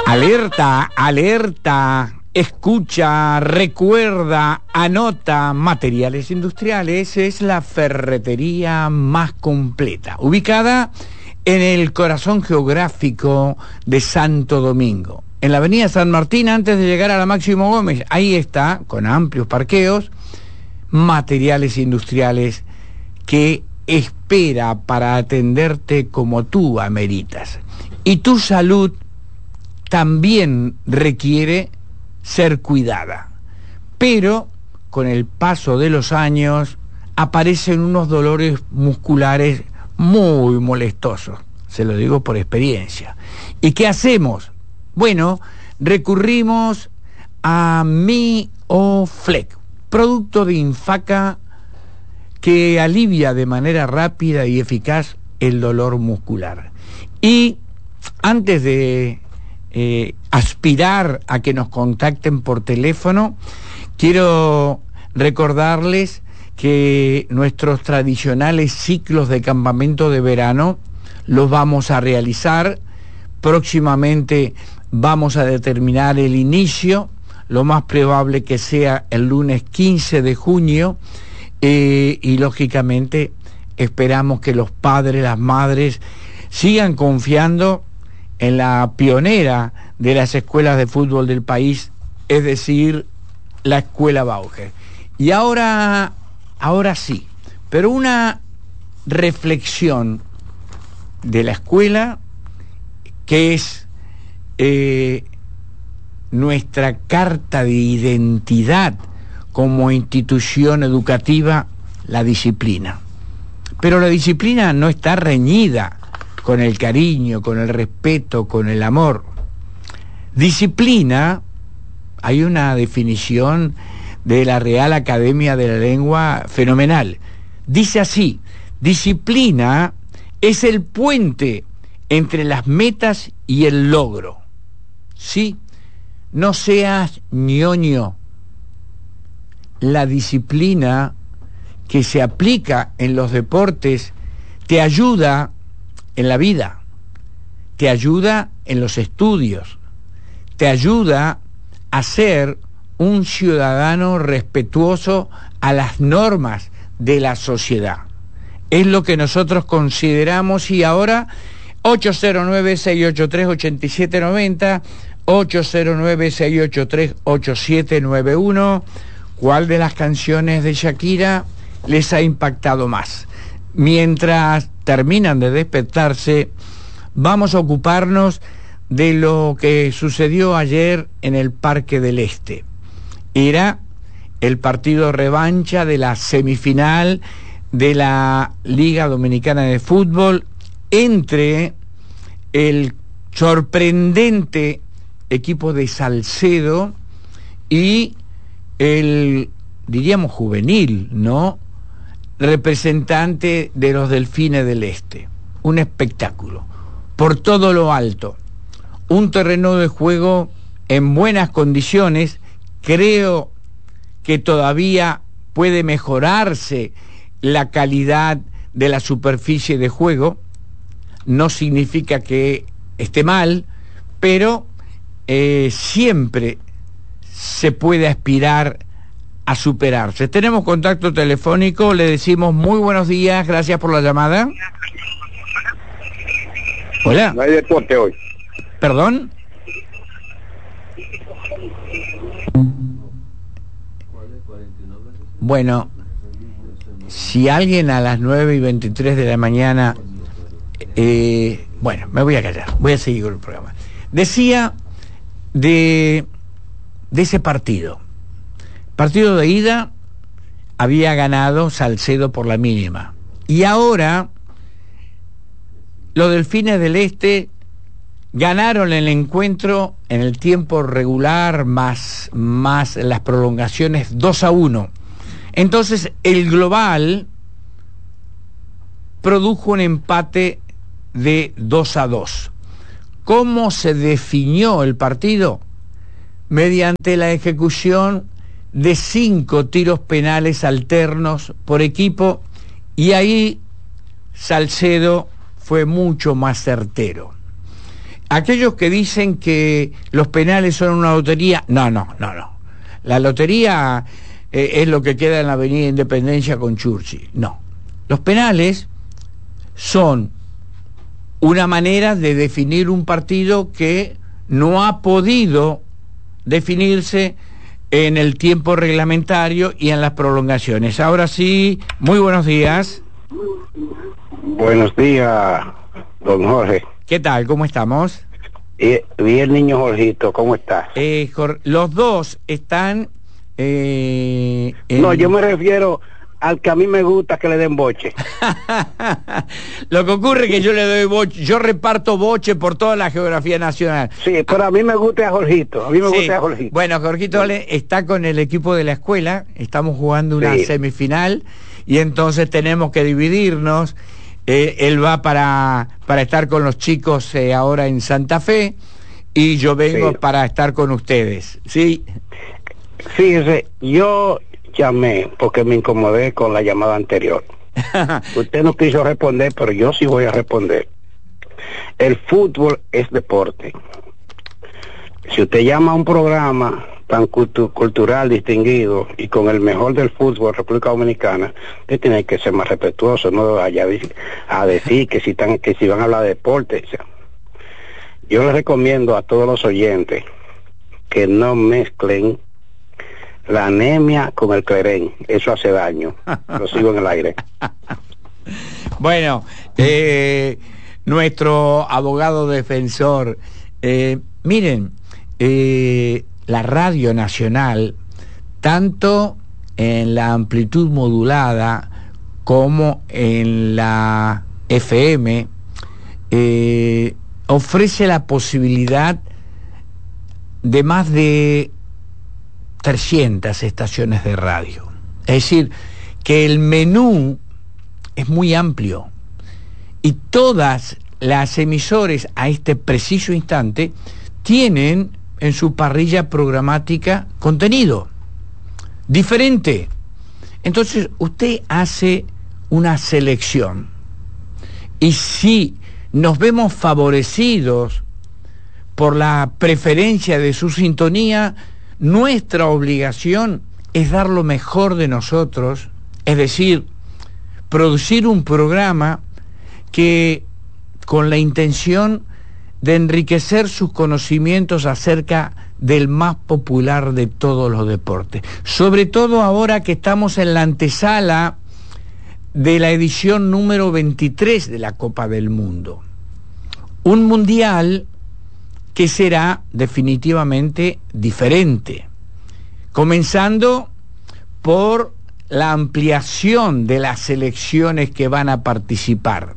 Alerta, alerta, escucha, recuerda, anota. Materiales Industriales es la ferretería más completa, ubicada en el corazón geográfico de Santo Domingo, en la avenida San Martín, antes de llegar a la Máximo Gómez. Ahí está, con amplios parqueos, Materiales Industriales, que espera para atenderte como tú ameritas. Y tu salud también requiere ser cuidada, pero con el paso de los años aparecen unos dolores musculares muy molestosos, se lo digo por experiencia. ¿Y qué hacemos? Bueno, recurrimos a Mioflex, producto de Infaca que alivia de manera rápida y eficaz el dolor muscular. Y antes de aspirar a que nos contacten por teléfono, quiero recordarles que nuestros tradicionales ciclos de campamento de verano los vamos a realizar. Próximamente vamos a determinar el inicio, lo más probable que sea el lunes 15 de junio, y lógicamente esperamos que los padres, las madres sigan confiando en la pionera de las escuelas de fútbol del país, es decir, la Escuela Bauge. Y ahora sí, pero una reflexión de la escuela, que es nuestra carta de identidad como institución educativa, la disciplina. Pero la disciplina no está reñida con el cariño, con el respeto, con el amor. Disciplina, hay una definición de la Real Academia de la Lengua fenomenal. Dice así: disciplina es el puente entre las metas y el logro. Sí, no seas ñoño. La disciplina que se aplica en los deportes te ayuda en la vida, te ayuda en los estudios, te ayuda a ser un ciudadano respetuoso a las normas de la sociedad. Es lo que nosotros consideramos. Y ahora 809-683-8790, 809-683-8791. ¿Cuál de las canciones de Shakira les ha impactado más? Mientras terminan de despertarse, vamos a ocuparnos de lo que sucedió ayer en el Parque del Este. Era el partido revancha de la semifinal de la Liga Dominicana de Fútbol entre el sorprendente equipo de Salcedo y el, diríamos, juvenil, ¿no?, representante de los Delfines del Este. Un espectáculo por todo lo alto, un terreno de juego en buenas condiciones. Creo que todavía puede mejorarse la calidad de la superficie de juego. No significa que esté mal, pero siempre se puede aspirar a superarse. Tenemos contacto telefónico, le decimos muy buenos días, gracias por la llamada. Hola. No hay deporte hoy. ¿Perdón? Bueno, si alguien a las 9:23 de la mañana... bueno, me voy a callar, voy a seguir con el programa. Decía de ese partido de ida, había ganado Salcedo por la mínima, y ahora los Delfines del Este ganaron el encuentro en el tiempo regular más las prolongaciones 2-1. Entonces el global produjo un empate de 2-2. ¿Cómo se definió el partido? Mediante la ejecución de 5 tiros penales alternos por equipo, y ahí Salcedo fue mucho más certero. aquellos que dicen que los penales son una lotería, no. La lotería es lo que queda en la Avenida Independencia con Churchill. No. Los penales son una manera de definir un partido que no ha podido definirse en el tiempo reglamentario y en las prolongaciones. Ahora sí, muy buenos días. Buenos días, don Jorge. ¿Qué tal? ¿Cómo estamos? Bien, niño Jorgito, ¿cómo estás? Los dos están... No, yo me refiero al que a mí me gusta que le den boche. Lo que ocurre es que yo le doy boche, yo reparto boche por toda la geografía nacional. Sí, pero a mí me gusta a Jorgito, gusta a Jorgito. Bueno, Jorgito está con el equipo de la escuela, estamos jugando una semifinal y entonces tenemos que dividirnos. Él va para estar con los chicos ahora en Santa Fe y yo vengo para estar con ustedes, ¿sí? Fíjese, yo llamé porque me incomodé con la llamada anterior. Usted no quiso responder, pero yo sí voy a responder. El fútbol es deporte. Si usted llama a un programa tan cultural, distinguido y con el mejor del fútbol, República Dominicana, usted tiene que ser más respetuoso, no vaya a decir que si van a hablar de deporte. O sea, yo les recomiendo a todos los oyentes que no mezclen la anemia con el clerén, eso hace daño. Lo sigo en el aire. Bueno, nuestro abogado defensor, miren, la Radio Nacional, tanto en la amplitud modulada como en la FM, ofrece la posibilidad de más de 300 estaciones de radio. Es decir, que el menú es muy amplio y todas las emisoras a este preciso instante tienen en su parrilla programática contenido diferente. Entonces usted hace una selección y si nos vemos favorecidos por la preferencia de su sintonía, nuestra obligación es dar lo mejor de nosotros, es decir, producir un programa que con la intención de enriquecer sus conocimientos acerca del más popular de todos los deportes, sobre todo ahora que estamos en la antesala de la edición número 23 de la Copa del Mundo, un mundial que será definitivamente diferente, comenzando por la ampliación de las selecciones que van a participar.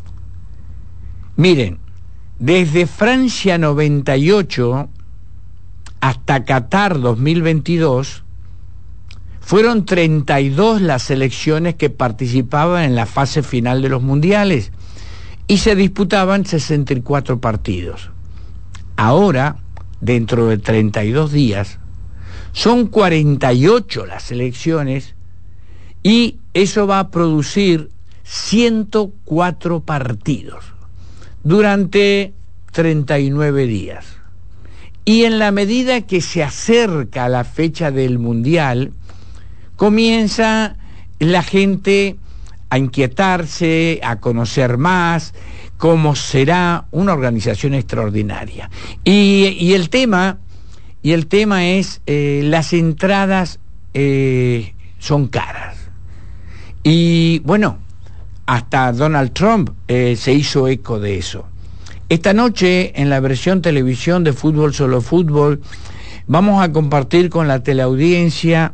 Miren, desde Francia 98 hasta Qatar 2022, fueron 32 las selecciones que participaban en la fase final de los mundiales y se disputaban 64 partidos. Ahora, dentro de 32 días, son 48 las selecciones y eso va a producir 104 partidos durante 39 días. Y en la medida que se acerca la fecha del Mundial, comienza la gente a inquietarse, a conocer más cómo será una organización extraordinaria. Y el tema es, las entradas son caras. Y bueno, hasta Donald Trump se hizo eco de eso. Esta noche, en la versión televisión de Fútbol Solo Fútbol, vamos a compartir con la teleaudiencia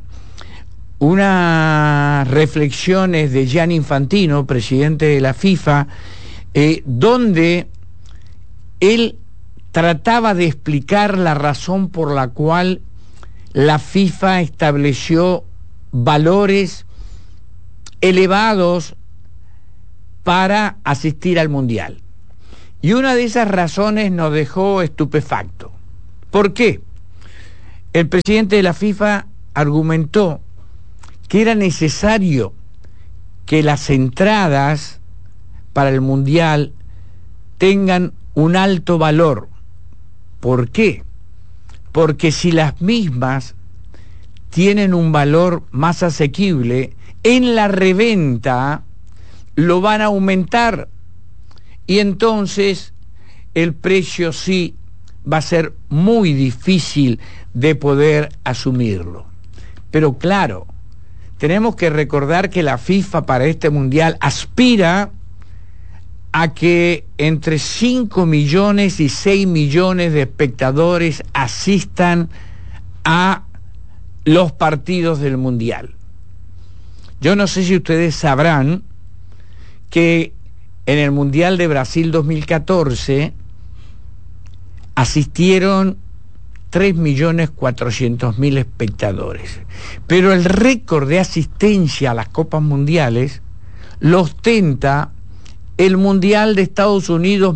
unas reflexiones de Gianni Infantino, presidente de la FIFA, donde él trataba de explicar la razón por la cual la FIFA estableció valores elevados para asistir al Mundial. Y una de esas razones nos dejó estupefacto. ¿Por qué? El presidente de la FIFA argumentó que era necesario que las entradas para el Mundial tengan un alto valor ¿Por qué? Porque si las mismas tienen un valor más asequible, en la reventa lo van a aumentar y entonces el precio sí va a ser muy difícil de poder asumirlo. Pero claro, tenemos que recordar que la FIFA para este mundial aspira a que entre 5 millones y 6 millones de espectadores asistan a los partidos del mundial. Yo no sé si ustedes sabrán que en el Mundial de Brasil 2014 asistieron 3.400.000 espectadores, pero el récord de asistencia a las Copas Mundiales lo ostenta el Mundial de Estados Unidos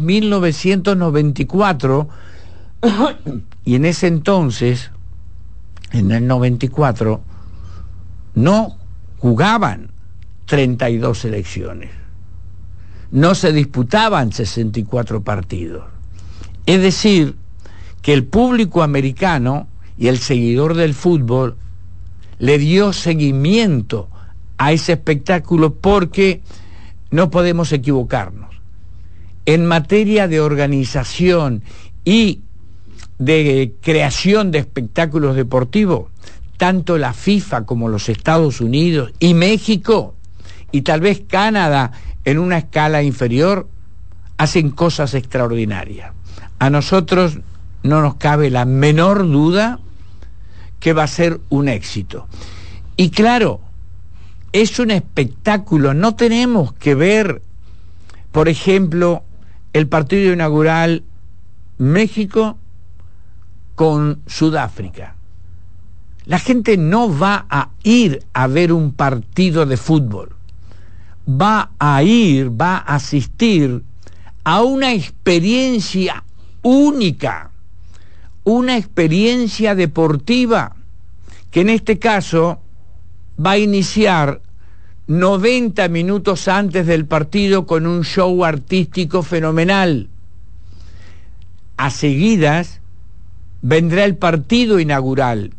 1994, y en ese entonces, en el 94, no jugaban 32 selecciones, no se disputaban 64 partidos. Es decir, que el público americano y el seguidor del fútbol le dio seguimiento a ese espectáculo, porque no podemos equivocarnos. En materia de organización y de creación de espectáculos deportivos, tanto la FIFA como los Estados Unidos y México, y tal vez Canadá en una escala inferior, hacen cosas extraordinarias. A nosotros no nos cabe la menor duda que va a ser un éxito. Y claro, es un espectáculo. No tenemos que ver, por ejemplo, el partido inaugural México con Sudáfrica. La gente no va a ir a ver un partido de fútbol. Va a asistir a una experiencia única, una experiencia deportiva que en este caso va a iniciar 90 minutos antes del partido con un show artístico fenomenal. A seguidas vendrá el partido inaugural,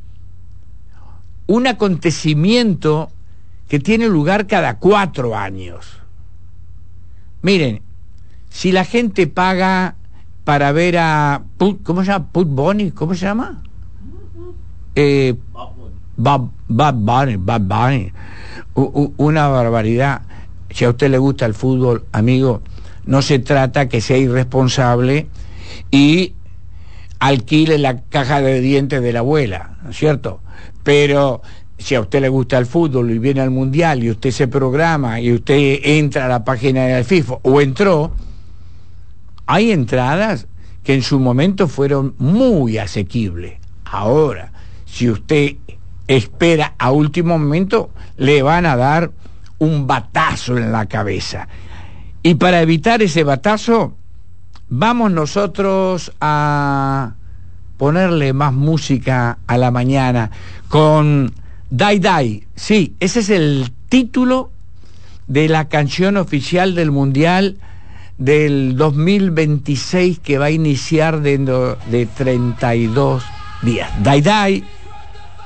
un acontecimiento que tiene lugar cada 4 años. Miren, si la gente paga para ver a ¿cómo se llama? Bad Bunny, ¿cómo se llama? Bad Bunny. Una barbaridad. Si a usted le gusta el fútbol, amigo, no se trata que sea irresponsable y alquile la caja de dientes de la abuela, ¿no es cierto? Pero si a usted le gusta el fútbol y viene al mundial y usted se programa y usted entra a la página de la FIFA o entró, hay entradas que en su momento fueron muy asequibles. Ahora, si usted espera a último momento, le van a dar un batazo en la cabeza. Y para evitar ese batazo, vamos nosotros a ponerle más música a la mañana con Die Die. Sí, ese es el título de la canción oficial del Mundial del 2026, que va a iniciar dentro de 32 días. Die Die